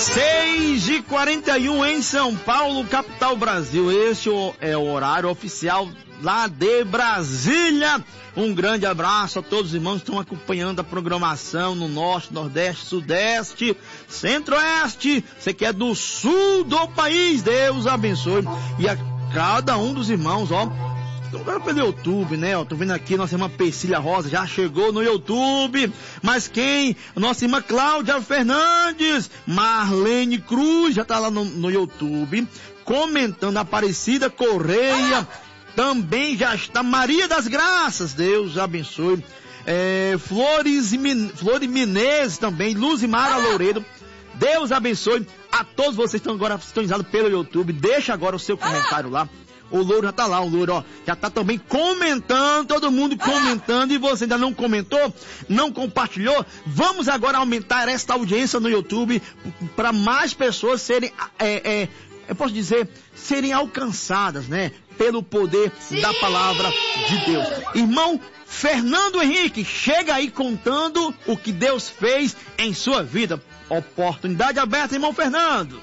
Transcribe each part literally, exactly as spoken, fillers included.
seis e quarenta e um em São Paulo, capital Brasil. Este é o horário oficial lá de Brasília. Um grande abraço a todos os irmãos que estão acompanhando a programação no Norte, Nordeste, Sudeste, Centro-Oeste. Você que é do Sul do país, Deus abençoe. E a cada um dos irmãos, ó. Agora pelo YouTube, né? Ó, tô vendo aqui, nossa irmã Persília Rosa já chegou no YouTube. Mas quem? Nossa irmã Cláudia Fernandes, Marlene Cruz, já tá lá no, no YouTube, comentando. Aparecida Correia, também já está. Maria das Graças, Deus abençoe. É, Flores, Flores Menezes também, Luzimara Loureiro, Deus abençoe. A todos vocês que estão agora sintonizados pelo YouTube, deixa agora o seu comentário lá. O Louro já tá lá, o Louro, ó, já tá também comentando, todo mundo comentando, e você ainda não comentou, não compartilhou. Vamos agora aumentar esta audiência no YouTube para mais pessoas serem, é, é, eu posso dizer, serem alcançadas, né, pelo poder Sim. da palavra de Deus. Irmão Fernando Henrique, chega aí contando o que Deus fez em sua vida. Oportunidade aberta, irmão Fernando.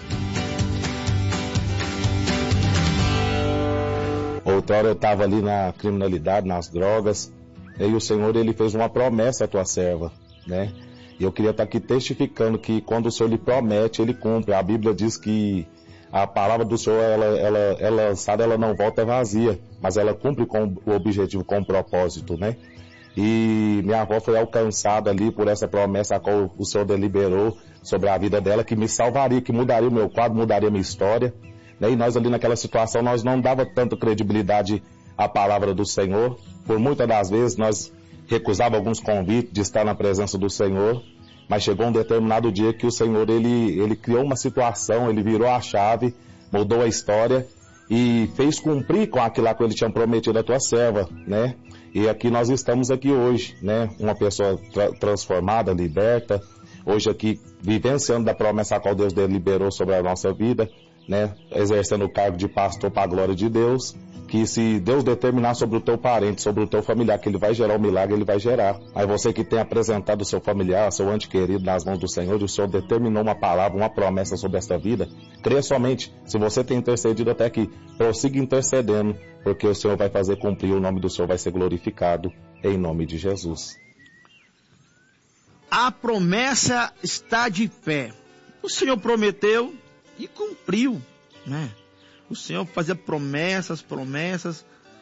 Outrora eu estava ali na criminalidade, nas drogas, e o Senhor, ele fez uma promessa à tua serva, né? E eu queria estar aqui testificando que quando o Senhor lhe promete, ele cumpre. A Bíblia diz que a palavra do Senhor, ela, ela, ela é lançada, ela não volta vazia, mas ela cumpre com o objetivo, com o propósito, né? E minha avó foi alcançada ali por essa promessa a qual o Senhor deliberou sobre a vida dela, que me salvaria, que mudaria o meu quadro, mudaria a minha história. E nós ali naquela situação, nós não dava tanta credibilidade à palavra do Senhor. Por muitas das vezes nós recusava alguns convites de estar na presença do Senhor, mas chegou um determinado dia que o Senhor, ele, ele criou uma situação, ele virou a chave, mudou a história e fez cumprir com aquilo que ele tinha prometido à tua serva, né? E aqui nós estamos aqui hoje, né? Uma pessoa tra- transformada, liberta, hoje aqui vivenciando da promessa a qual Deus deliberou sobre a nossa vida, né, exercendo o cargo de pastor para a glória de Deus, que se Deus determinar sobre o teu parente, sobre o teu familiar, que ele vai gerar um milagre, ele vai gerar. Aí você que tem apresentado o seu familiar, seu ente querido nas mãos do Senhor, e o Senhor determinou uma palavra, uma promessa sobre essa vida, creia somente. Se você tem intercedido até aqui, prossiga intercedendo, porque o Senhor vai fazer cumprir, o nome do Senhor vai ser glorificado, em nome de Jesus. A promessa está de pé. O Senhor prometeu e cumpriu, né? O Senhor fazia promessas, promessas,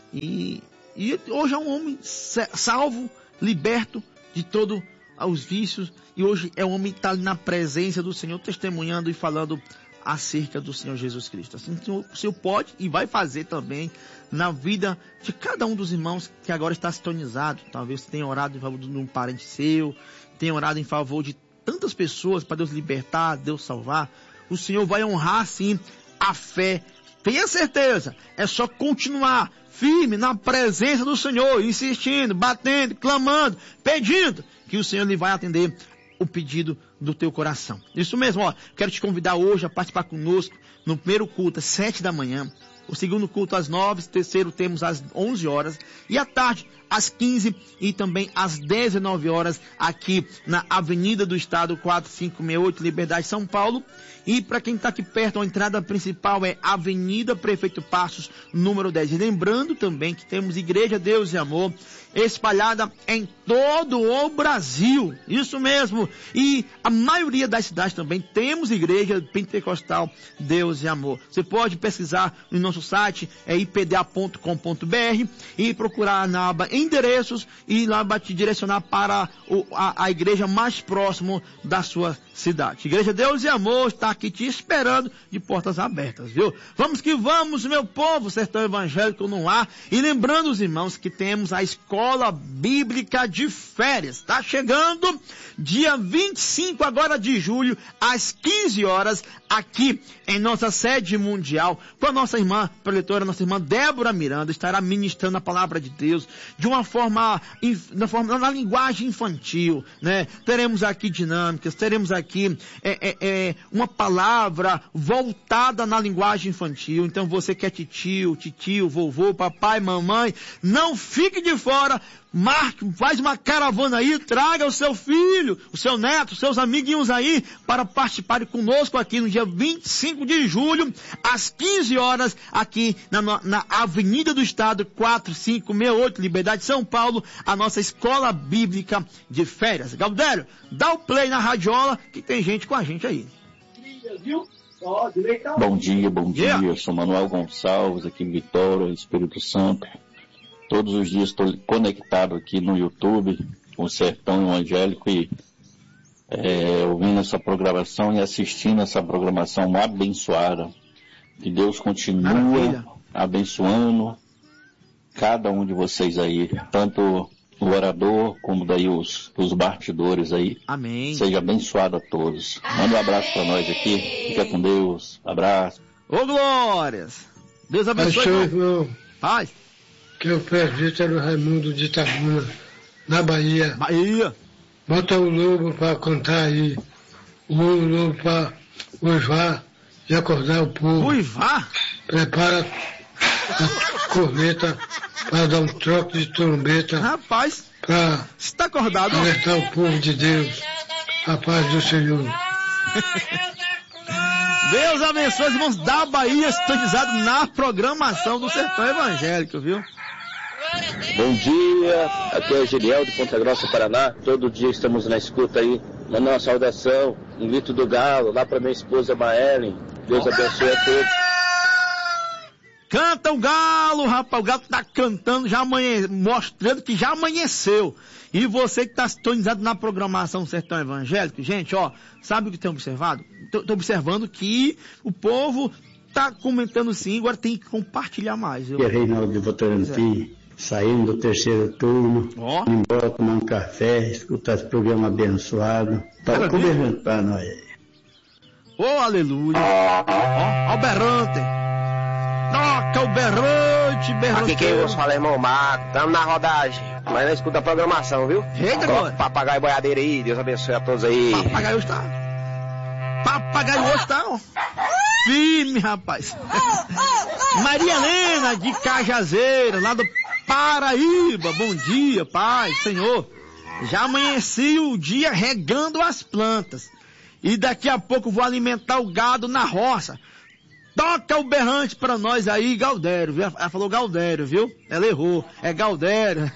e, e hoje é um homem salvo, liberto de todos os vícios, e hoje é um homem que está ali na presença do Senhor, testemunhando e falando acerca do Senhor Jesus Cristo. Assim, o Senhor pode e vai fazer também na vida de cada um dos irmãos que agora está sintonizado. Talvez você tenha orado em favor de um parente seu, tenha orado em favor de tantas pessoas para Deus libertar, Deus salvar. O Senhor vai honrar, sim, a fé. Tenha certeza. É só continuar firme na presença do Senhor, insistindo, batendo, clamando, pedindo, que o Senhor lhe vai atender o pedido do teu coração. Isso mesmo, ó. Quero te convidar hoje a participar conosco no primeiro culto, às sete da manhã. O segundo culto às nove, o terceiro temos às onze horas. E à tarde, às quinze e também às dezenove horas, aqui na Avenida do Estado, quatro cinco seis oito, Liberdade, São Paulo. E para quem está aqui perto, a entrada principal é Avenida Prefeito Passos, número dez. E lembrando também que temos Igreja Deus e Amor espalhada em todo o Brasil. Isso mesmo. E a maioria das cidades também temos Igreja Pentecostal Deus e Amor. Você pode pesquisar no nosso site, é i p d a ponto com ponto b r, e procurar na aba endereços, e lá vai te direcionar para o, a, a igreja mais próxima da sua cidade. Igreja Deus e Amor está aqui te esperando de portas abertas, viu? Vamos que vamos, meu povo, sertão evangélico no ar. E lembrando os irmãos que temos a Escola Bíblica de Férias. Está chegando dia vinte e cinco agora de julho, às quinze horas, aqui em nossa sede mundial, com a nossa irmã preletora, nossa irmã Débora Miranda, estará ministrando a palavra de Deus de uma forma, na, forma, na linguagem infantil, né? Teremos aqui dinâmicas, teremos aqui é, é, é, uma palavra voltada na linguagem infantil. Então você que é titio, titio, vovô, papai, mamãe, não fique de fora. marque, faz uma caravana aí, traga o seu filho, o seu neto, os seus amiguinhos aí, para participarem conosco aqui no dia vinte e cinco de julho, às quinze horas, aqui na, na Avenida do Estado, quatro cinco seis oito, Liberdade, São Paulo, a nossa Escola Bíblica de Férias. Galdério, dá o play na radiola, que tem gente com a gente aí. Bom dia, bom dia, yeah. Eu sou Manuel Gonçalves, aqui em Vitória, Espírito Santo. Todos os dias estou conectado aqui no YouTube, com o Sertão Evangélico, e é, ouvindo essa programação e assistindo essa programação abençoada. Que Deus continue Maravilha. abençoando cada um de vocês aí, tanto o orador como daí os, os bastidores aí. Amém. Seja abençoado a todos. Manda um abraço para nós aqui. Fica com Deus. Abraço. Ô, glórias. Deus abençoe. Pastor, irmão. Paz. Que é o presbítero Raimundo de Itabuna, na Bahia. Bahia. Bota o lobo para cantar aí. O lobo para uivar e acordar o povo. Uivar? Prepara a corneta para dar um troco de trombeta. Rapaz, para está acordado? alertar o povo de Deus. A paz do Senhor. Deus abençoe os irmãos da Bahia, sintonizados na programação do Sertão Evangélico, viu? Bom dia, aqui é o Giliel de Ponta Grossa, Paraná. Todo dia estamos na escuta aí. Mandar uma saudação, um grito do galo, lá para minha esposa Maellen. Deus abençoe a todos. Canta o galo, rapaz, o galo tá cantando, já amanhe... mostrando que já amanheceu. E você que está sintonizado na programação Sertão Evangélico, gente, ó, sabe o que tem observado? Tô observando que o povo tá comentando sim, agora tem que compartilhar mais. Eu... Reinaldo de Votorantim, é. Saindo do terceiro turno, oh. indo embora tomar um café, escutar esse programa abençoado. Tá conversando para nós. Ô, oh, aleluia. Ó, ó o berrante. Toca o berrante, berrante. Aqui quem vos fala é irmão Marco, tamo na rodagem, mas não escuta a programação, viu? Eita, agora. Papagaio boiadeiro aí, Deus abençoe a todos aí. Papagaio está. Papagaio hoje tá, ó. Firme, rapaz. Maria Helena de Cajazeira, lá do Paraíba. Bom dia, Pai, Senhor. Já amanheci o dia regando as plantas. E daqui a pouco vou alimentar o gado na roça. Toca o berrante pra nós aí, Galdério, viu? Ela falou Galdério, viu? Ela errou. É Galdério.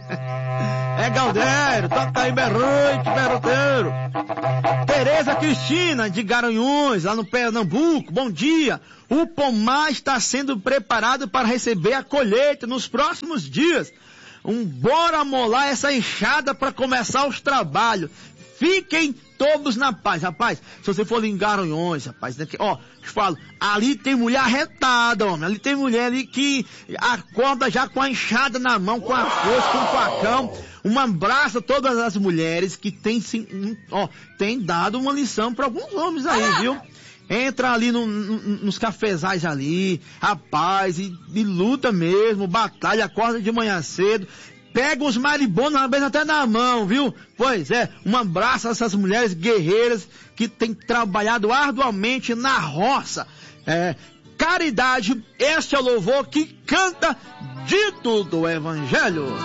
É Galdério. Toca aí berrante, berranteiro. Tereza Cristina, de Garanhuns, lá no Pernambuco. Bom dia. O pomar está sendo preparado para receber a colheita nos próximos dias. Um bora molar essa enxada para começar os trabalhos. Fiquem todos na paz, rapaz. Se você for ali em Garanhuns, rapaz, ó, te falo, ali tem mulher arretada, homem. Ali tem mulher ali que acorda já com a enxada na mão, com a foice, com o facão. Um abraço a todas as mulheres que tem, ó, tem dado uma lição para alguns homens aí, viu? Entra ali no, no, nos cafezais ali, rapaz, e, e luta mesmo, batalha, acorda de manhã cedo. Pega os maribonos, às vezes até na mão, viu? Pois é, um abraço a essas mulheres guerreiras que têm trabalhado arduamente na roça. É, caridade, este é o louvor que canta dito do Evangelho.